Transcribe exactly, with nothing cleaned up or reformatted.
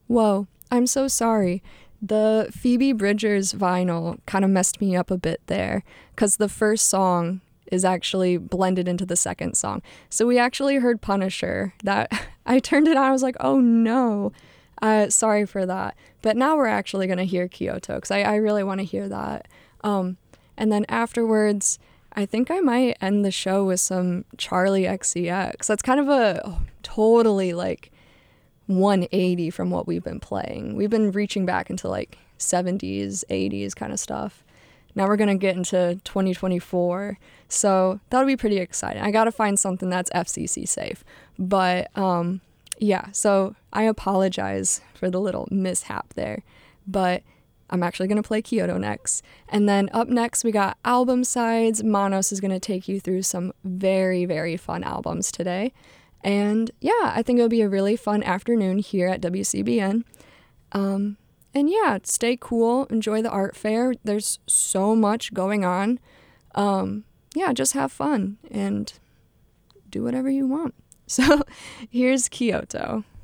Whoa, I'm so sorry. The Phoebe Bridgers vinyl kind of messed me up a bit there because the first song is actually blended into the second song. So we actually heard Punisher. That I turned it on, I was like, oh no. Uh, sorry for that. But now we're actually going to hear Kyoto because I, I really want to hear that. Um, and then afterwards, I think I might end the show with some Charlie X C X. That's kind of a oh, totally like one eighty from what we've been playing. We've been reaching back into like seventies, eighties kind of stuff. Now we're going to get into twenty twenty-four. So that'll be pretty exciting. I got to find something that's F C C safe. But um, yeah, so I apologize for the little mishap there. But I'm actually going to play Kyoto next. And then up next, we got album sides. Manos is going to take you through some very, very fun albums today. And yeah, I think it'll be a really fun afternoon here at W C B N. Um, and yeah, stay cool, enjoy the art fair. There's so much going on. Um, yeah, just have fun and do whatever you want. So here's Kyoto.